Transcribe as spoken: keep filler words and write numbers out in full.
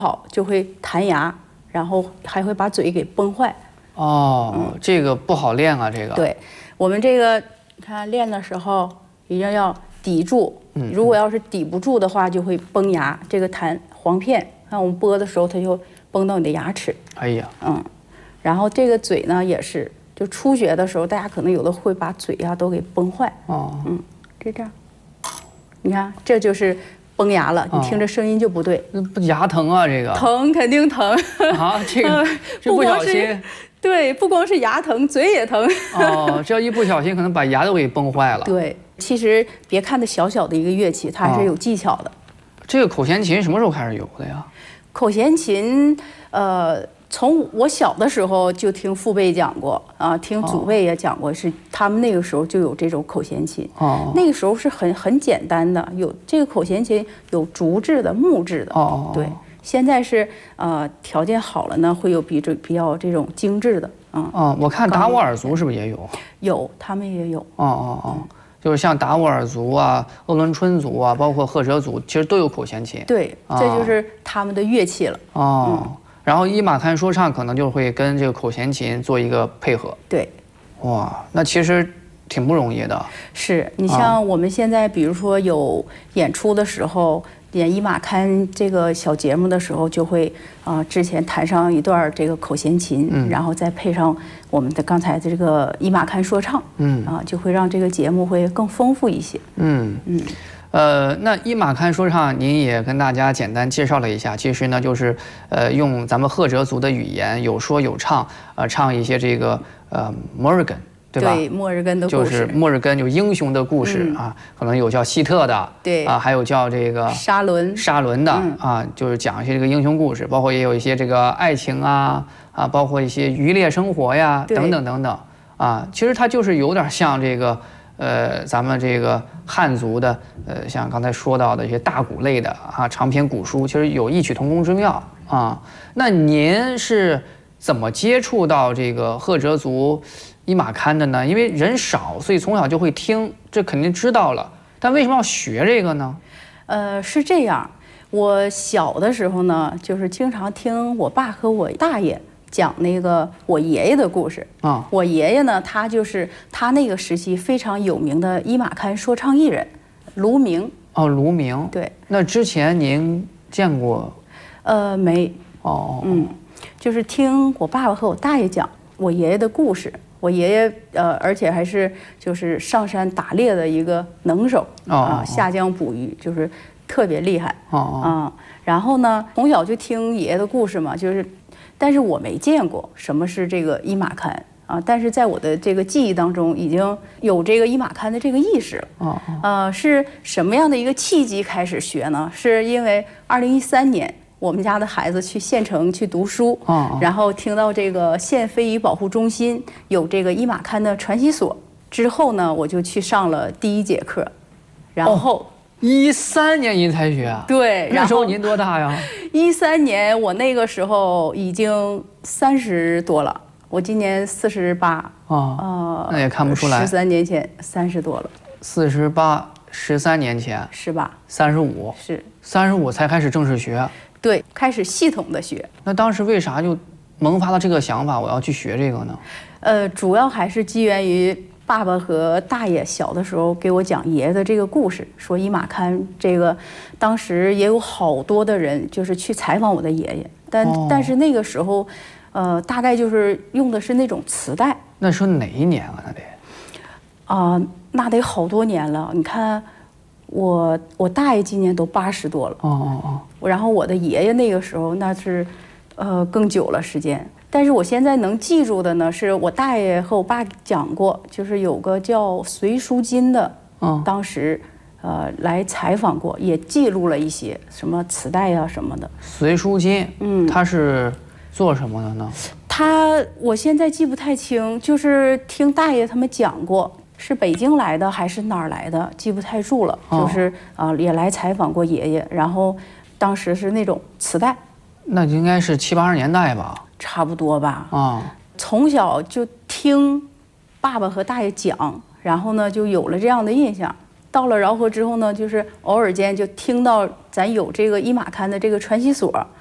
好就会弹牙，然后还会把嘴给崩坏。 哦，嗯、这个不好练啊，这个。 对，我们这个你看练的时候一定要抵住， 嗯， 如果要是抵不住的话，就会崩牙。这个弹簧片，看我们剥的时候，它就崩到你的牙齿。 哎呀， 嗯，然后这个嘴呢也是，就初学的时候，大家可能有的会把嘴呀、啊、都给崩坏。 哦， 嗯，就这样，你看这就是崩牙了，你听着声音就不对。 那、哦、不牙疼啊？这个疼，肯定疼啊！这个这不小心。 对，不光是牙疼，嘴也疼。 哦，这要一不小心，可能把牙都给崩坏了。 对，其实别看它小小的一个乐器，它还是有技巧的。 哦、这个口弦琴什么时候开始有的呀？ 口弦琴，呃，从我小的时候就听父辈讲过啊，听祖辈也讲过，是他们那个时候就有这种口弦琴。哦。那个时候是很很简单的，有这个口弦琴有竹制的、木质的。 哦。 对。现在是呃条件好了呢，会有比这比较这种精致的，嗯。 哦，我看达斡尔族是不是也有？ 有，他们也有。 哦哦哦，就是像达斡尔族啊、鄂伦春族啊，包括赫哲族，其实都有口弦琴。 对，这就是他们的乐器了。 哦，嗯、然后伊玛堪说唱可能就会跟这个口弦琴做一个配合。 对。 哇，那其实挺不容易的。 是你像我们现在，比如说有演出的时候。演伊玛堪这个小节目的时候，就会啊、呃，之前弹上一段这个口弦琴，嗯、然后再配上我们的刚才的这个伊玛堪说唱，嗯啊，就会让这个节目会更丰富一些。嗯嗯， 呃，那伊玛堪说唱您也跟大家简单介绍了一下，其实呢就是呃用咱们赫哲族的语言有说有唱，呃唱一些这个呃摩尔根。对吧？ 对，莫尔根的故事就是莫尔根，就英雄的故事、嗯、啊，可能有叫希特的， 对啊，还有叫这个沙伦沙伦的、 嗯、 啊，就是讲一些这个英雄故事，包括也有一些这个爱情啊啊，包括一些渔猎生活呀等等等等啊，其实它就是有点像这个呃咱们这个汉族的呃像刚才说到的一些大鼓类的啊长篇古书，其实有异曲同工之妙啊。那您是怎么接触到这个赫哲族伊玛堪的呢？因为人少，所以从小就会听，这肯定知道了。但为什么要学这个呢？ 呃，是这样，我小的时候呢，就是经常听我爸和我大爷讲那个我爷爷的故事啊。我爷爷呢，他就是他那个时期非常有名的伊玛堪说唱艺人，卢明。 哦，卢明。 对。那之前您见过？ 呃，没。 哦。 嗯，就是听我爸爸和我大爷讲我爷爷的故事。我爷爷呃，而且还是就是上山打猎的一个能手啊，下江捕鱼就是特别厉害啊。然后呢，从小就听爷爷的故事嘛，就是，但是我没见过什么是这个伊玛堪啊，但是在我的这个记忆当中已经有这个伊玛堪的这个意识了。呃，是什么样的一个契机开始学呢？是因为二零一三年。我们家的孩子去县城去读书，哦、然后听到这个县非遗保护中心有这个伊玛堪的传习所，之后呢，我就去上了第一节课，然后一三、哦、年您才学啊？ 对， 那时候您多大呀？ 一三年我那个时候已经三十多了，我今年四十八啊， 呃，那也看不出来， 十三年前三十多了， 四十八，十三年前是吧？ 三十五是三十五才开始正式学。 对，开始系统的学。 那当时为啥就萌发了这个想法，我要去学这个呢？ 呃，主要还是基源于爸爸和大爷小的时候给我讲爷爷的这个故事，说伊玛堪这个，当时也有好多的人就是去采访我的爷爷，但、哦、但是那个时候，呃，大概就是用的是那种磁带。 那是哪一年啊？那得啊、呃，那得好多年了。你看。我我大爷今年都八十多了， 哦哦哦， 然后我的爷爷那个时候那是，呃，更久了时间。但是我现在能记住的呢，是我大爷和我爸讲过，就是有个叫隋书金的，嗯，当时呃来采访过，也记录了一些什么磁带呀、啊、什么的。 隋书金，嗯，他是做什么的呢？ 他我现在记不太清，就是听大爷他们讲过。是北京来的还是哪儿来的？记不太住了。哦、就是啊、呃，也来采访过爷爷，然后当时是那种磁带， 那应该是七八十年代吧， 差不多吧。 啊、哦， 从小就听爸爸和大爷讲，然后呢就有了这样的印象。到了饶河之后呢，就是偶尔间就听到咱有这个伊玛堪的这个传习所，